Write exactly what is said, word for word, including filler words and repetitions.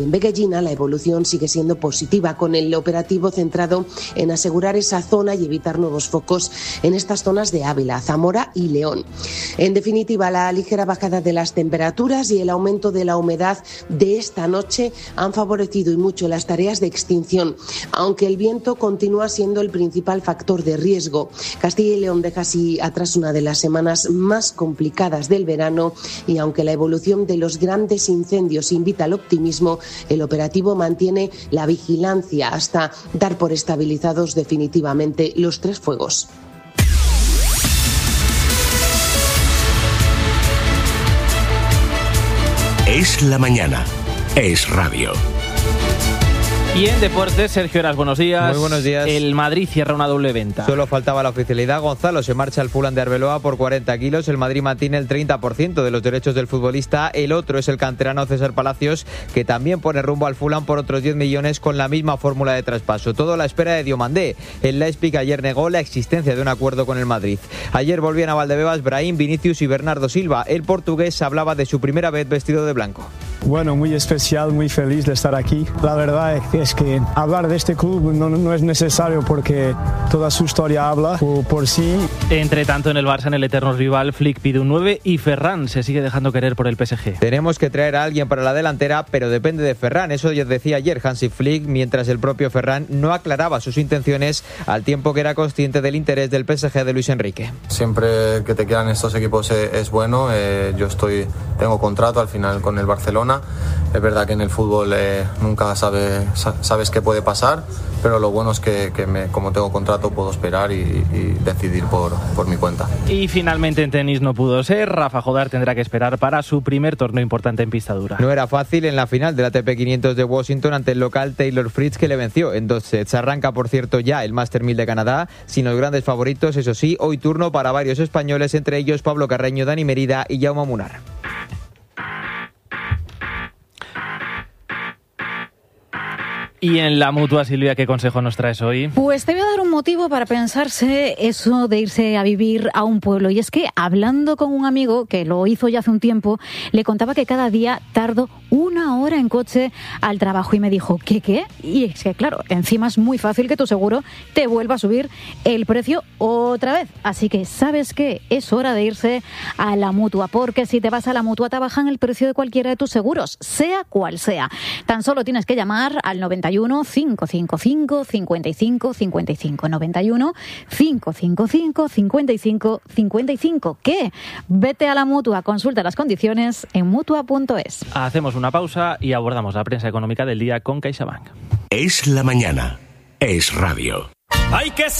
En Beguellina la evolución sigue siendo positiva, con el operativo centrado en asegurar esa zona y evitar nuevos focos en estas zonas de Ávila, Zamora y León. En definitiva, la ligera bajada de las temperaturas y el aumento de la humedad de esta noche han favorecido y mucho las tareas de extinción, aunque el viento continúa siendo el principal factor de riesgo. Castilla y León deja así atrás una de las semanas más complicadas del verano y aunque la evolución de los grandes incendios invita al optimismo, el operativo mantiene la vigilancia hasta dar por estabilizados definitivamente los tres fuegos. Es la mañana. Es radio. Y en deportes, Sergio Heras, buenos días. Muy buenos días. El Madrid cierra una doble venta. Solo faltaba la oficialidad. Gonzalo se marcha al Fulham de Arbeloa por cuarenta kilos. El Madrid mantiene el treinta por ciento de los derechos del futbolista. El otro es el canterano César Palacios, que también pone rumbo al Fulham por otros diez millones con la misma fórmula de traspaso. Todo a la espera de Diomandé. El Leipzig ayer negó la existencia de un acuerdo con el Madrid. Ayer volvían a Valdebebas Brahim, Vinicius y Bernardo Silva. El portugués hablaba de su primera vez vestido de blanco. Bueno, muy especial, muy feliz de estar aquí. La verdad es que hablar de este club no, no es necesario porque toda su historia habla por, por sí. Entre tanto, en el Barça, en el eterno rival, Flick pide un nueve y Ferran se sigue dejando querer por el P S G. Tenemos que traer a alguien para la delantera, pero depende de Ferran. Eso ya decía ayer Hansi Flick, mientras el propio Ferran no aclaraba sus intenciones al tiempo que era consciente del interés del P S G de Luis Enrique. Siempre que te quieran estos equipos es bueno. Eh, yo estoy tengo contrato al final con el Barcelona. Es verdad que en el fútbol eh, nunca sabe, sabes qué puede pasar, pero lo bueno es que, que me, como tengo contrato puedo esperar y, y decidir por, por mi cuenta. Y finalmente en tenis no pudo ser. Rafa Jodar tendrá que esperar para su primer torneo importante en pista dura. No era fácil en la final del A T P quinientos de Washington ante el local Taylor Fritz, que le venció en dos sets. Arranca, por cierto, ya el Master mil de Canadá, sin los grandes favoritos, eso sí, hoy turno para varios españoles, entre ellos Pablo Carreño, Dani Merida y Jaume Munar. Y en la Mutua, Silvia, ¿qué consejo nos traes hoy? Pues te voy a dar un motivo para pensarse eso de irse a vivir a un pueblo. Y es que, hablando con un amigo que lo hizo ya hace un tiempo, le contaba que cada día tardo una hora en coche al trabajo. Y me dijo, ¿qué, qué? Y es que, claro, encima es muy fácil que tu seguro te vuelva a subir el precio otra vez. Así que, ¿sabes qué? Es hora de irse a la Mutua. Porque si te vas a la Mutua, te bajan el precio de cualquiera de tus seguros, sea cual sea. Tan solo tienes que llamar al noventa y uno, cinco cinco cinco, cincuenta y cinco cincuenta y cinco, noventa y uno, cinco cinco cinco, cincuenta y cinco cincuenta y cinco. ¿Qué? Vete a la Mutua, consulta las condiciones en mutua punto es. Hacemos una pausa y abordamos la prensa económica del día con CaixaBank. Es la mañana. Es radio. Hay que